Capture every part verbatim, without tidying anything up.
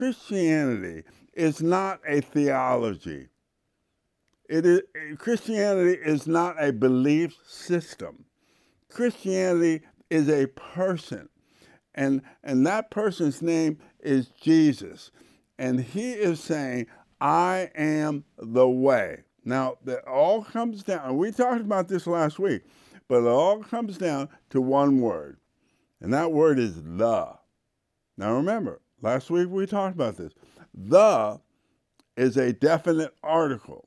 Christianity is not a theology. It is, Christianity is not a belief system. Christianity is a person, and, and that person's name is Jesus. And he is saying, I am the way. Now, that all comes down, and we talked about this last week, but it all comes down to one word, and that word is the. Now remember, last week we talked about this. The is a definite article.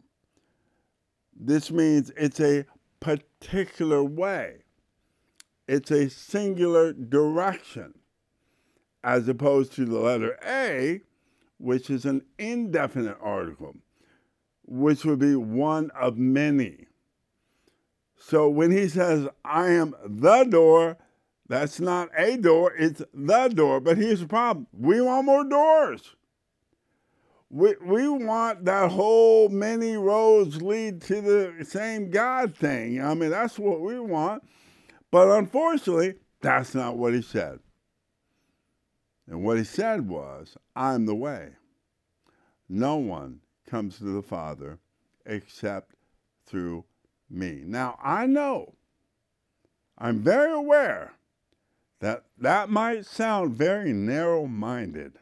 This means it's a particular way. It's a singular direction, as opposed to the letter A, which is an indefinite article, which would be one of many. So when he says, I am the door, that's not a door, it's the door. But here's the problem. We want more doors. We, we want that whole many roads lead to the same God thing. I mean, that's what we want. But unfortunately, that's not what he said. And what he said was, I'm the way. No one comes to the Father except through me. Now, I know, I'm very aware that that might sound very narrow-minded.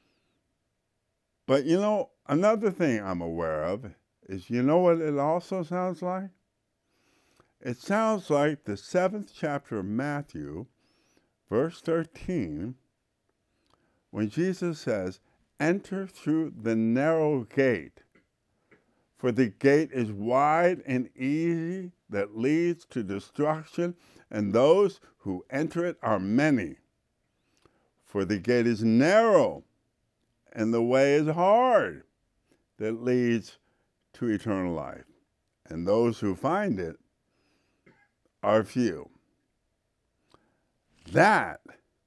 But you know, another thing I'm aware of is, you know what it also sounds like? It sounds like the seventh chapter of Matthew, verse thirteen, when Jesus says, enter through the narrow gate, for the gate is wide and easy that leads to destruction, and those who enter it are many. For the gate is narrow, and the way is hard that leads to eternal life, and those who find it are few. That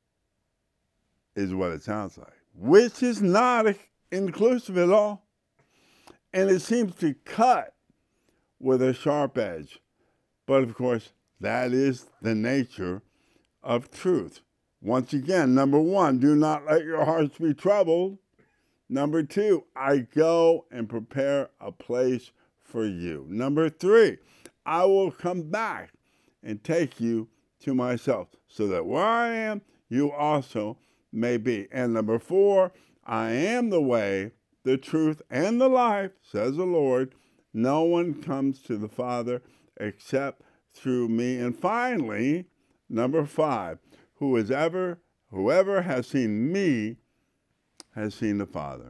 is what it sounds like, which is not inclusive at all. And it seems to cut with a sharp edge. But of course, that is the nature of truth. Once again, number one, do not let your hearts be troubled. Number two, I go and prepare a place for you. Number three, I will come back and take you to myself, so that where I am, you also may be. And number four, I am the way, the truth, and the life, says the Lord. No one comes to the Father except through me. And finally, number five, who is ever, whoever has seen me has seen the Father.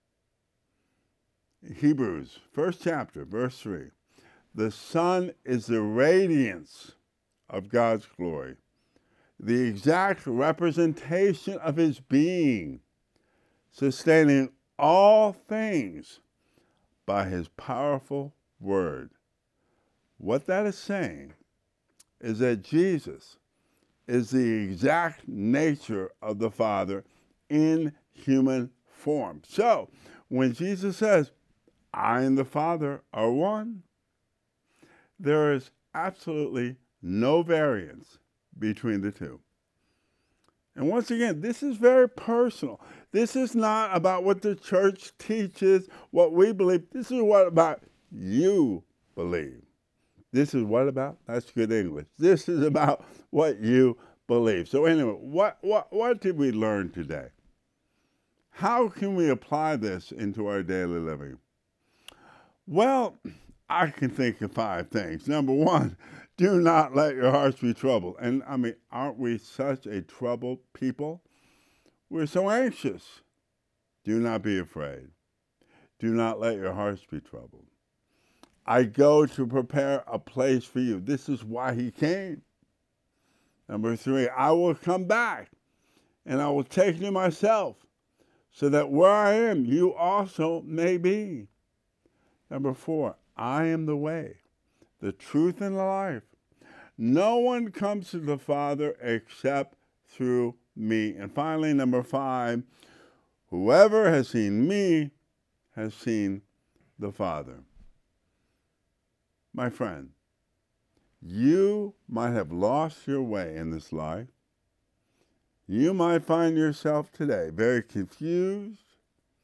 Hebrews, first chapter, verse three. The Son is the radiance of God's glory, the exact representation of his being, sustaining all things by his powerful word. What that is saying is that Jesus is the exact nature of the Father in human form. So, when Jesus says, I and the Father are one, there is absolutely no variance between the two. And once again, this is very personal. This is not about what the church teaches, what we believe. This is what about you believe. This is what about? That's good English. This is about what you believe. So anyway, what, what, what did we learn today? How can we apply this into our daily living? Well, I can think of five things. Number one, do not let your hearts be troubled. And I mean, aren't we such a troubled people? We're so anxious. Do not be afraid. Do not let your hearts be troubled. I go to prepare a place for you. This is why he came. Number three, I will come back and I will take you myself, so that where I am, you also may be. Number four, I am the way, the truth, and the life. No one comes to the Father except through me. And finally, number five, whoever has seen me has seen the Father. My friend, you might have lost your way in this life. You might find yourself today very confused,